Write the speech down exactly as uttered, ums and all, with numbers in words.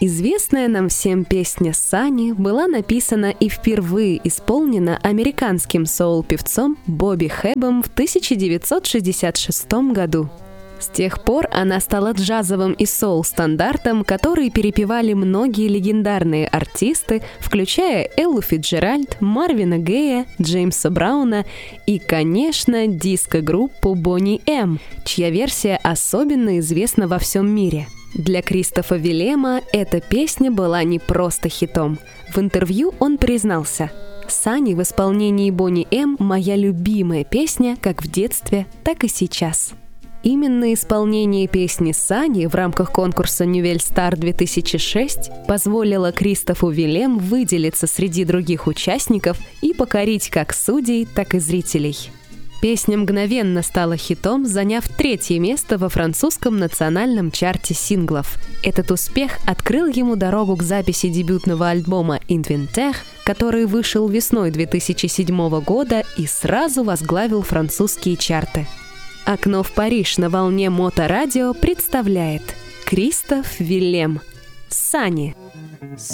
Известная нам всем песня «Сани» была написана и впервые исполнена американским соул-певцом Бобби Хэбом в тысяча девятьсот шестьдесят шестом году. С тех пор она стала джазовым и соул-стандартом, который перепевали многие легендарные артисты, включая Эллу Фицджеральд, Марвина Гея, Джеймса Брауна и, конечно, диско-группу Boney M, чья версия особенно известна во всем мире. Для Кристофа Вильяма эта песня была не просто хитом. В интервью он признался: «Сани» в исполнении Boney M моя любимая песня как в детстве, так и сейчас. Именно исполнение песни «Сани» в рамках конкурса Nouvelle Star две тысячи шесть позволило Кристофу Вильяму выделиться среди других участников и покорить как судей, так и зрителей. Песня мгновенно стала хитом, заняв третье место во французском национальном чарте синглов. Этот успех открыл ему дорогу к записи дебютного альбома «Inventaire», который вышел весной две тысячи седьмого года и сразу возглавил французские чарты. «Окно в Париж» на волне Моторадио представляет Кристоф Вильям «Сани».